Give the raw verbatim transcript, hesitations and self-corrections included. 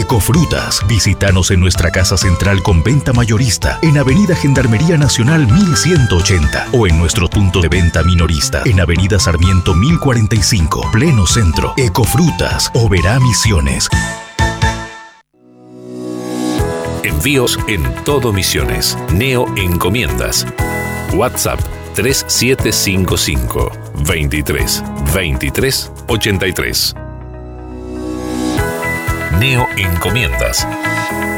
Ecofrutas. Visítanos en nuestra casa central con venta mayorista en Avenida Gendarmería Nacional mil ciento ochenta o en nuestro punto de venta minorista en Avenida Sarmiento mil cuarenta y cinco, Pleno Centro. Ecofrutas, Oberá Misiones. Envíos en todo Misiones. Neo Encomiendas. WhatsApp tres siete cinco cinco, veintitrés, veintitrés, ochenta y tres. Neo Encomiendas.